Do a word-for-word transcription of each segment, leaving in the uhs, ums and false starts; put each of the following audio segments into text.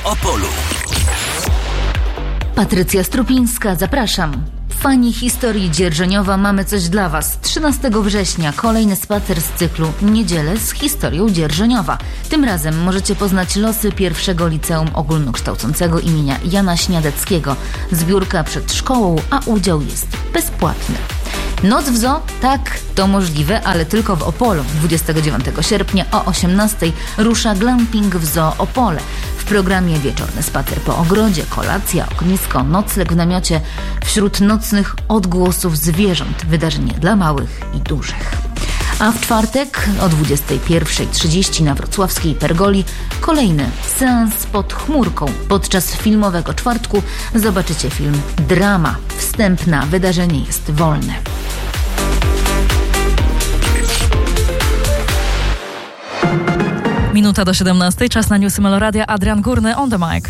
Opolu. Patrycja Strupińska, zapraszam. Fani historii Dzierżoniowa, mamy coś dla Was. trzynastego września kolejny spacer z cyklu Niedzielę z historią Dzierżoniowa. Tym razem możecie poznać losy pierwszego liceum ogólnokształcącego imienia Jana Śniadeckiego. Zbiórka przed szkołą, a udział jest bezpłatny. Noc w zoo? Tak, to możliwe, ale tylko w Opolu. dwudziestego dziewiątego sierpnia o osiemnastej rusza glamping w Zoo Opole. W programie wieczorny spacer po ogrodzie, kolacja, ognisko, nocleg w namiocie. Wśród nocnych odgłosów zwierząt. Wydarzenie dla małych i dużych. A w czwartek o dwudziestej pierwszej trzydzieści na wrocławskiej Pergoli kolejny seans pod chmurką. Podczas filmowego czwartku zobaczycie film Drama. Wstęp na wydarzenie jest wolny. Minuta do siedemnastej, czas na newsy Meloradia. Adrian Górny on the mic.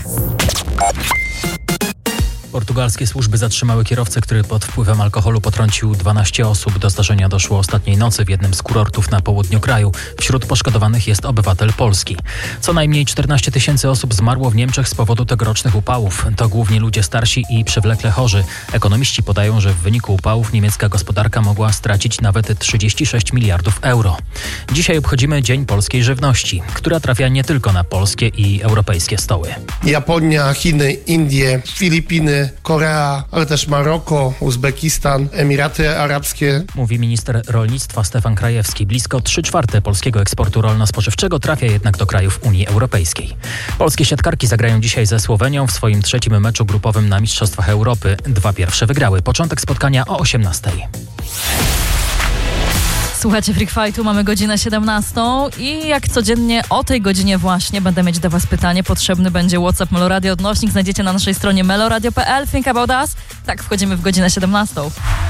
Portugalskie służby zatrzymały kierowcę, który pod wpływem alkoholu potrącił dwanaście osób. Do zdarzenia doszło ostatniej nocy w jednym z kurortów na południu kraju. Wśród poszkodowanych jest obywatel Polski. Co najmniej czternaście tysięcy osób zmarło w Niemczech z powodu tegorocznych upałów. To głównie ludzie starsi i przewlekle chorzy. Ekonomiści podają, że w wyniku upałów niemiecka gospodarka mogła stracić nawet trzydzieści sześć miliardów euro. Dzisiaj obchodzimy Dzień Polskiej Żywności, która trafia nie tylko na polskie i europejskie stoły. Japonia, Chiny, Indie, Filipiny, Korea, ale też Maroko, Uzbekistan, Emiraty Arabskie. Mówi minister rolnictwa Stefan Krajewski. Blisko trzy czwarte polskiego eksportu rolno-spożywczego trafia jednak do krajów Unii Europejskiej. Polskie siatkarki zagrają dzisiaj ze Słowenią w swoim trzecim meczu grupowym na Mistrzostwach Europy. Dwa pierwsze wygrały. Początek spotkania o osiemnastej. Słuchajcie Freak Fightu, mamy godzinę siedemnastą i jak codziennie o tej godzinie właśnie będę mieć do Was pytanie. Potrzebny będzie WhatsApp Meloradio odnośnik. Znajdziecie na naszej stronie meloradio kropka p l. Think about us. Tak, wchodzimy w godzinę siedemnastą.